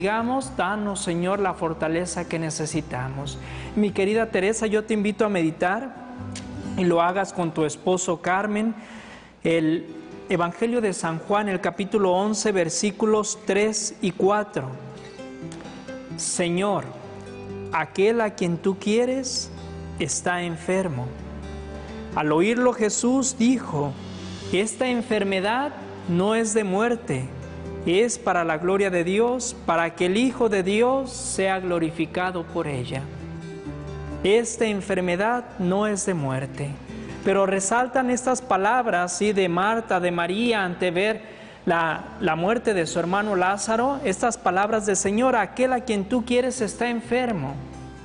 Digamos, danos, Señor, la fortaleza que necesitamos. Mi querida Teresa, yo te invito a meditar y lo hagas con tu esposo Carmen. El Evangelio de San Juan, el capítulo 11, versículos 3 y 4. Señor, aquel a quien tú quieres está enfermo. Al oírlo Jesús dijo, esta enfermedad no es de muerte, es para la gloria de Dios, para que el Hijo de Dios sea glorificado por ella. Esta enfermedad no es de muerte. Pero resaltan estas palabras, ¿sí?, de Marta, de María, ante ver la muerte de su hermano Lázaro, estas palabras de Señor, aquel a quien tú quieres está enfermo.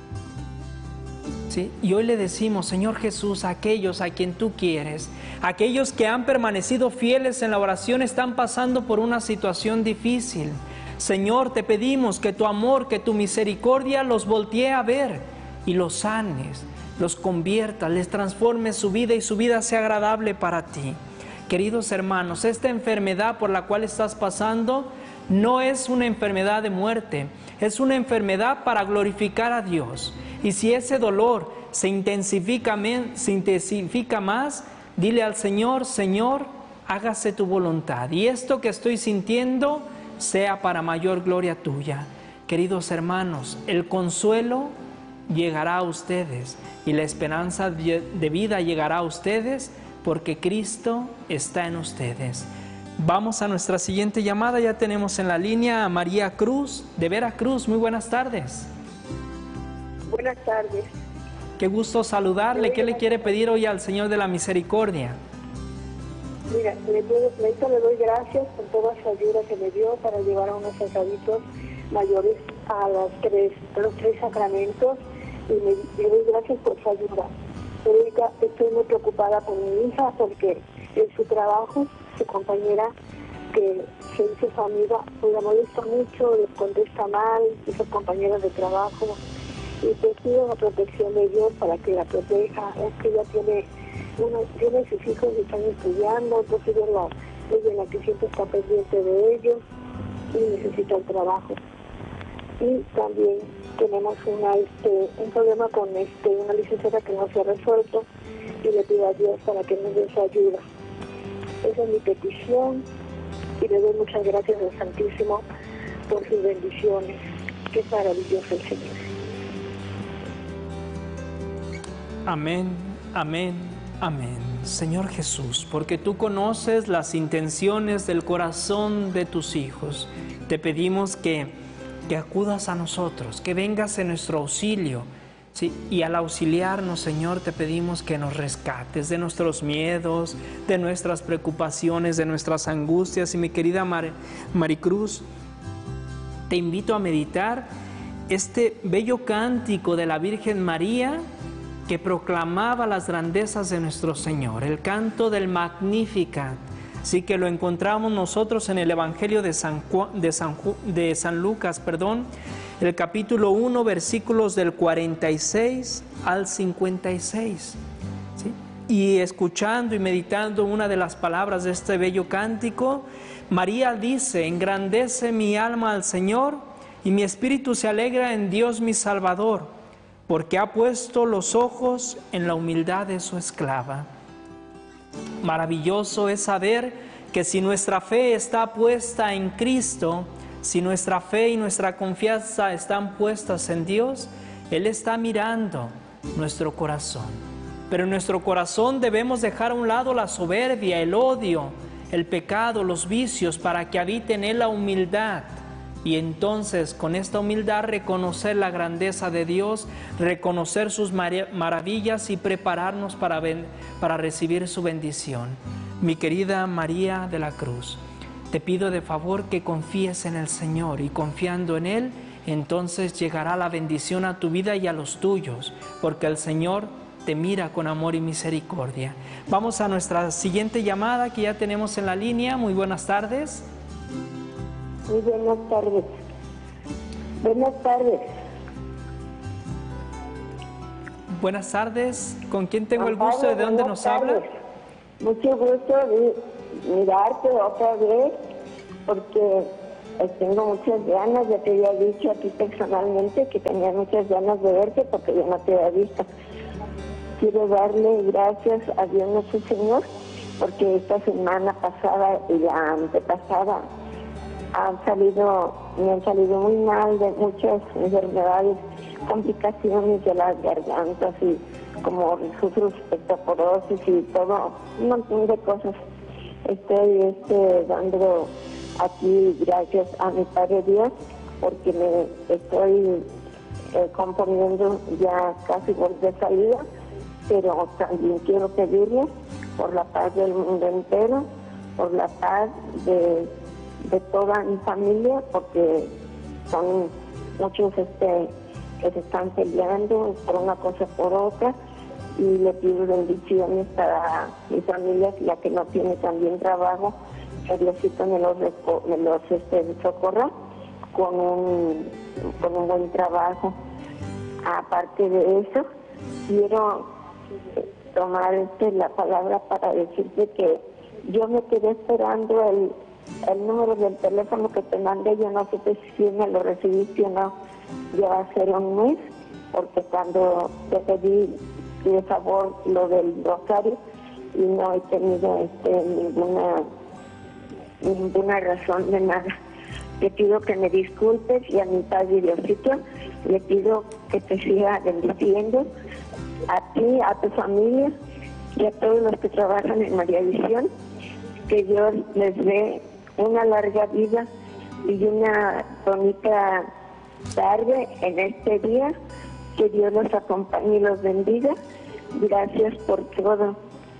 ¿Sí? Y hoy le decimos, Señor Jesús, aquellos a quien tú quieres, aquellos que han permanecido fieles en la oración están pasando por una situación difícil. Señor, te pedimos que tu amor, que tu misericordia los voltee a ver y los sanes, los conviertas, les transforme su vida y su vida sea agradable para ti. Queridos hermanos, esta enfermedad por la cual estás pasando no es una enfermedad de muerte, es una enfermedad para glorificar a Dios. Y si ese dolor se intensifica más, dile al Señor, Señor, hágase tu voluntad. Y esto que estoy sintiendo sea para mayor gloria tuya. Queridos hermanos, el consuelo llegará a ustedes y la esperanza de vida llegará a ustedes porque Cristo está en ustedes. Vamos a nuestra siguiente llamada. Ya tenemos en la línea a María Cruz de Veracruz. Muy buenas tardes. Buenas tardes. Qué gusto saludarle. ¿Qué le quiere pedir hoy al Señor de la Misericordia? Mira, le doy gracias por toda su ayuda que me dio para llevar a unos sacerdotes mayores a los tres sacramentos y le doy gracias por su ayuda. Pero ahorita estoy muy preocupada por mi hija porque en su trabajo, su compañera que se hizo su amiga, pues la molesta mucho, le contesta mal, y sus compañeros de trabajo. Y te pido la protección de Dios para que la proteja. Es que ella tiene sus hijos que están estudiando, entonces ella es la que siempre está pendiente de ellos y necesita el trabajo. Y también tenemos un problema con una licenciatura que no se ha resuelto y le pido a Dios para que nos dé su ayuda. Esa es mi petición y le doy muchas gracias al Santísimo por sus bendiciones. Qué maravilloso el Señor. Amén, amén, amén. Señor Jesús, porque tú conoces las intenciones del corazón de tus hijos, te pedimos que acudas a nosotros, que vengas en nuestro auxilio, ¿sí? Y al auxiliarnos, Señor, te pedimos que nos rescates de nuestros miedos, de nuestras preocupaciones, de nuestras angustias. Y mi querida Maricruz, te invito a meditar este bello cántico de la Virgen María que proclamaba las grandezas de nuestro Señor, el canto del Magnificat. Sí, que lo encontramos nosotros en el Evangelio de San Lucas, el capítulo 1, versículos del 46 al 56. ¿Sí? Y escuchando y meditando una de las palabras de este bello cántico, María dice, engrandece mi alma al Señor y mi espíritu se alegra en Dios mi Salvador, porque ha puesto los ojos en la humildad de su esclava. Maravilloso es saber que si nuestra fe está puesta en Cristo, si nuestra fe y nuestra confianza están puestas en Dios, Él está mirando nuestro corazón. Pero en nuestro corazón debemos dejar a un lado la soberbia, el odio, el pecado, los vicios, para que habite en Él la humildad. Y entonces con esta humildad reconocer la grandeza de Dios, reconocer sus maravillas y prepararnos para recibir su bendición. Mi querida María de la Cruz, te pido de favor que confíes en el Señor y confiando en Él, entonces llegará la bendición a tu vida y a los tuyos, porque el Señor te mira con amor y misericordia. Vamos a nuestra siguiente llamada que ya tenemos en la línea. Muy buenas tardes. Muy buenas tardes. Buenas tardes. Buenas tardes. ¿Con quién tengo el gusto? ¿De dónde nos habla? Mucho gusto de mirarte otra vez, porque tengo muchas ganas, ya te había dicho a ti personalmente que tenía muchas ganas de verte porque yo no te había visto. Quiero darle gracias a Dios nuestro Señor porque esta semana pasada y la antepasada me han salido muy mal de muchas enfermedades, complicaciones de las gargantas y como reflujos, osteoporosis y todo, un montón de cosas. Estoy dando aquí gracias a mi Padre Dios porque me estoy componiendo ya casi de salida, pero también quiero pedirle por la paz del mundo entero, por la paz de toda mi familia, porque son muchos que se están peleando por una cosa por otra, y le pido bendiciones para mi familia, la que no tiene también trabajo, que Diosito me los socorra con un buen trabajo. Aparte de eso, quiero tomar la palabra para decirte que yo me quedé esperando el número del teléfono que te mandé. Yo no supe si me lo recibiste o no. Ya va a ser un mes, porque cuando te pedí de favor lo del rosario y no he tenido ninguna razón de nada. Te pido que me disculpes y a mi Padre Diosito le pido que te siga bendiciendo a ti, a tu familia y a todos los que trabajan en María Visión, que Dios les dé una larga vida y una bonita tarde en este día, que Dios los acompañe y los bendiga. Gracias por todo.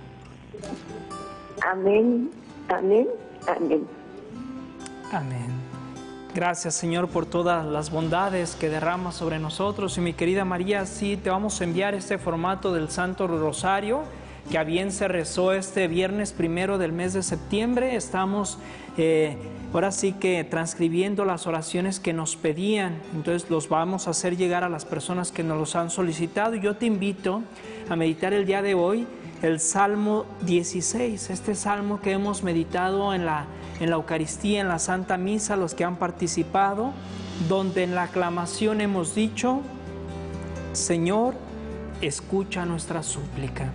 Amén, amén, amén. Amén. Gracias, Señor, por todas las bondades que derramas sobre nosotros. Y mi querida María, sí, te vamos a enviar este formato del Santo Rosario, que a bien se rezó este viernes 1 del mes de septiembre. Estamos ahora sí que transcribiendo las oraciones que nos pedían. Entonces los vamos a hacer llegar a las personas que nos los han solicitado. Y yo te invito a meditar el día de hoy el Salmo 16, este salmo que hemos meditado en la Eucaristía, en la Santa Misa, los que han participado, donde en la aclamación hemos dicho: Señor, escucha nuestra súplica.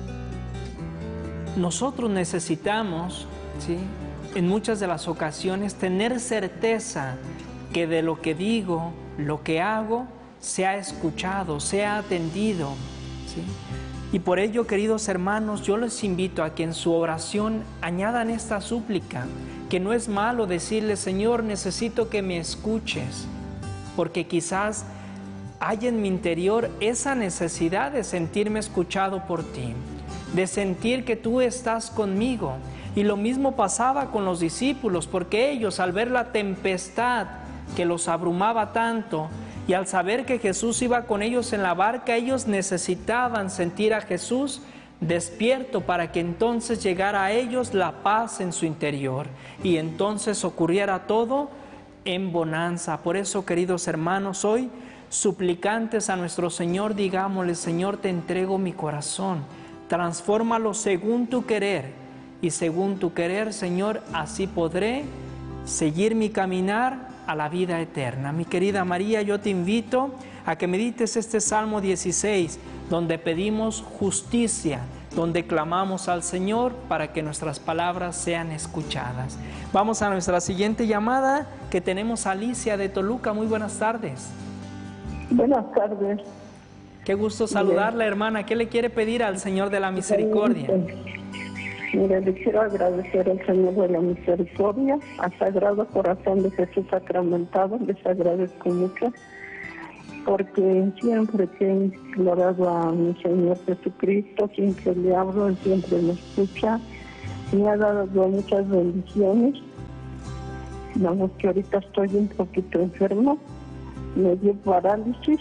Nosotros necesitamos, ¿sí?, en muchas de las ocasiones tener certeza que de lo que digo, lo que hago, sea escuchado, sea atendido, ¿sí? Y por ello, queridos hermanos, yo les invito a que en su oración añadan esta súplica, que no es malo decirle: Señor, necesito que me escuches, porque quizás hay en mi interior esa necesidad de sentirme escuchado por ti, de sentir que tú estás conmigo. Y lo mismo pasaba con los discípulos, porque ellos, al ver la tempestad que los abrumaba tanto, y al saber que Jesús iba con ellos en la barca, ellos necesitaban sentir a Jesús despierto para que entonces llegara a ellos la paz en su interior y entonces ocurriera todo en bonanza. Por eso, queridos hermanos, hoy, suplicantes a nuestro Señor, digámosle: Señor, te entrego mi corazón, transfórmalo según tu querer, y según tu querer, Señor, así podré seguir mi caminar a la vida eterna. Mi querida María, yo te invito a que medites este Salmo 16, donde pedimos justicia, donde clamamos al Señor para que nuestras palabras sean escuchadas. Vamos a nuestra siguiente llamada, que tenemos a Alicia de Toluca. Muy buenas tardes. Buenas tardes. Qué gusto saludarla, hermana. ¿Qué le quiere pedir al Señor de la Misericordia? Mira, le quiero agradecer al Señor de la Misericordia, al Sagrado Corazón de Jesús sacramentado. Les agradezco mucho, porque siempre que he implorado a mi Señor Jesucristo, siempre le hablo, Él siempre me escucha, me ha dado muchas bendiciones. Vamos, que ahorita estoy un poquito enfermo, me dio parálisis,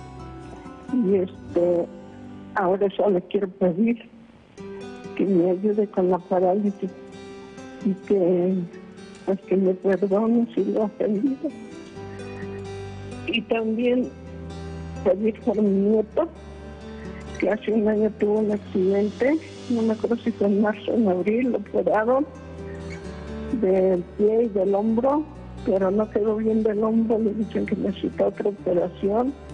y ahora solo quiero pedir que me ayude con la parálisis y que me perdone si lo he ofendido. Y también pedir por mi nieto, que hace un año tuvo un accidente, no me acuerdo si fue en marzo o en abril, lo operaron del pie y del hombro, pero no quedó bien del hombro, le dicen que necesita otra operación.